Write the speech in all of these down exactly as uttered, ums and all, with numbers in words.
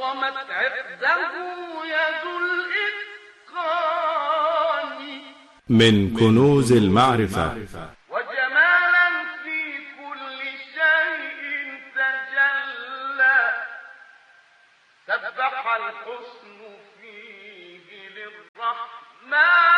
عظمت عقده يد الإتقان من كنوز المعرفة وجمالا في كل شيء تجلى سبح الحسن فيه للرحمن.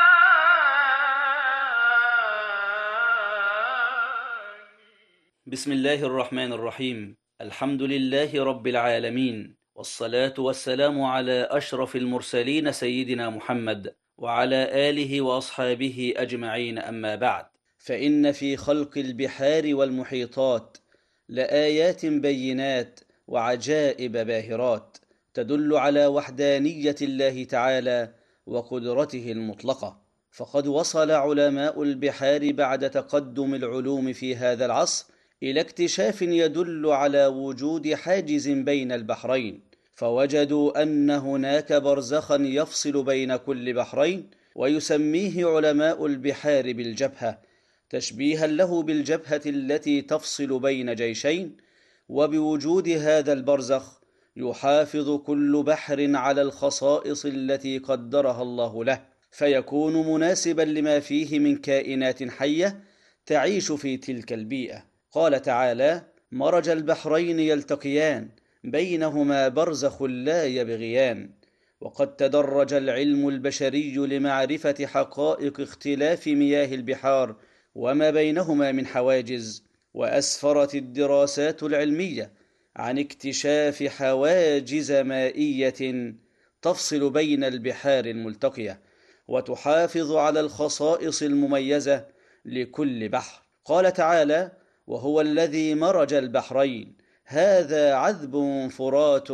بسم الله الرحمن الرحيم. الحمد لله رب العالمين، والصلاة والسلام على أشرف المرسلين سيدنا محمد وعلى آله وأصحابه أجمعين، أما بعد، فإن في خلق البحار والمحيطات لآيات بينات وعجائب باهرات تدل على وحدانية الله تعالى وقدرته المطلقة. فقد وصل علماء البحار بعد تقدم العلوم في هذا العصر إلى اكتشاف يدل على وجود حاجز بين البحرين، فوجدوا أن هناك برزخا يفصل بين كل بحرين، ويسميه علماء البحار بالجبهة، تشبيها له بالجبهة التي تفصل بين جيشين. وبوجود هذا البرزخ يحافظ كل بحر على الخصائص التي قدرها الله له، فيكون مناسبا لما فيه من كائنات حية تعيش في تلك البيئة. قال تعالى: مرج البحرين يلتقيان بينهما برزخ لا يبغيان. وقد تدرج العلم البشري لمعرفة حقائق اختلاف مياه البحار وما بينهما من حواجز، وأسفرت الدراسات العلمية عن اكتشاف حواجز مائية تفصل بين البحار الملتقية وتحافظ على الخصائص المميزة لكل بحر. قال تعالى: وهو الذي مرج البحرين هذا عذب فرات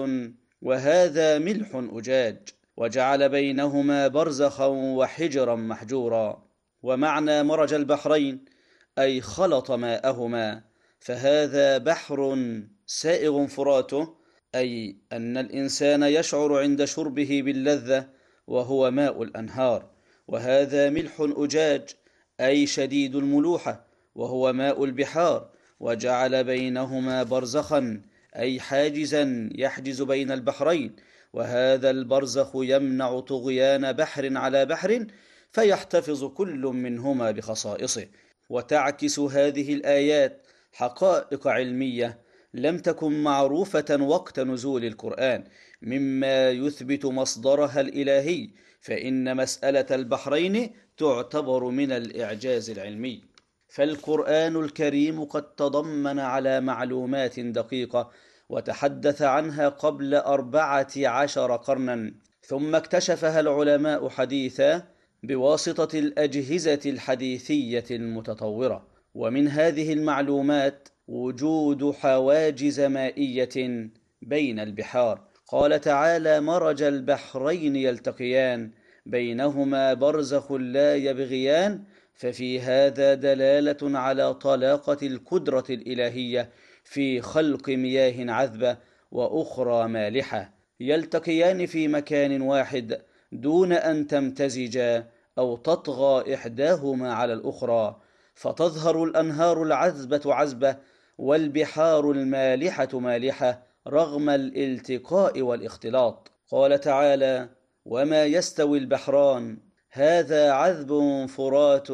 وهذا ملح أجاج وجعل بينهما برزخا وحجرا محجورا. ومعنى مرج البحرين أي خلط ماءهما، فهذا بحر سائغ فراته، أي أن الإنسان يشعر عند شربه باللذة وهو ماء الأنهار. وهذا ملح أجاج أي شديد الملوحة وهو ماء البحار، وجعل بينهما برزخا أي حاجزا يحجز بين البحرين، وهذا البرزخ يمنع طغيان بحر على بحر، فيحتفظ كل منهما بخصائصه. وتعكس هذه الآيات حقائق علمية لم تكن معروفة وقت نزول القرآن، مما يثبت مصدرها الإلهي، فإن مسألة البحرين تعتبر من الإعجاز العلمي. فالقرآن الكريم قد تضمن على معلومات دقيقة وتحدث عنها قبل أربعة عشر قرنا، ثم اكتشفها العلماء حديثا بواسطة الأجهزة الحديثية المتطورة. ومن هذه المعلومات وجود حواجز مائية بين البحار. قال تعالى: مرج البحرين يلتقيان بينهما برزخ لا يبغيان. ففي هذا دلالة على طلاقة القدرة الإلهية في خلق مياه عذبة وأخرى مالحة يلتقيان في مكان واحد دون أن تمتزجا أو تطغى إحداهما على الأخرى، فتظهر الأنهار العذبة عذبة والبحار المالحة مالحة رغم الالتقاء والاختلاط. قال تعالى: وما يستوي البحران هذا عذب فرات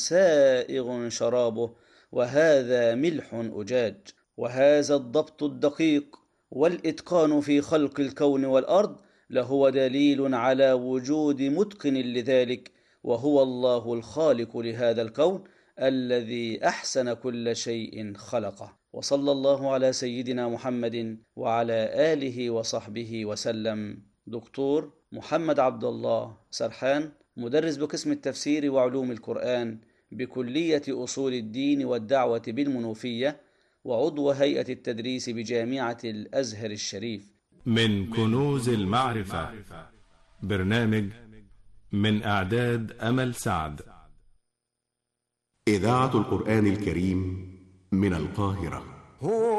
سائغ شرابه وهذا ملح أجاج. وهذا الضبط الدقيق والإتقان في خلق الكون والأرض لهو دليل على وجود متقن لذلك، وهو الله الخالق لهذا الكون الذي أحسن كل شيء خلقه. وصلى الله على سيدنا محمد وعلى آله وصحبه وسلم. دكتور محمد عبد الله سرحان، مدرس بقسم التفسير وعلوم القرآن بكلية أصول الدين والدعوة بالمنوفية، وعضو هيئة التدريس بجامعة الأزهر الشريف. من كنوز المعرفة، برنامج من إعداد أمل سعد. إذاعة القرآن الكريم من القاهرة.